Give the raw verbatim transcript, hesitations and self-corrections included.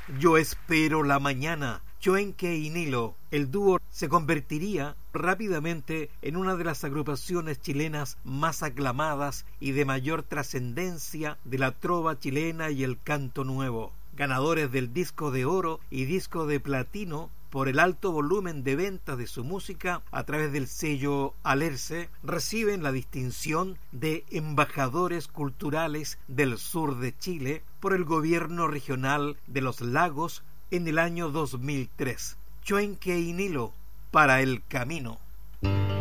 Yo espero la mañana. Choenque y Nilo, el dúo se convertiría rápidamente en una de las agrupaciones chilenas más aclamadas y de mayor trascendencia de la trova chilena y el canto nuevo. Ganadores del disco de oro y disco de platino por el alto volumen de ventas de su música a través del sello Alerce, reciben la distinción de embajadores culturales del sur de Chile por el gobierno regional de los Lagos en el año dos mil tres. Choenque y Nilo, para el camino.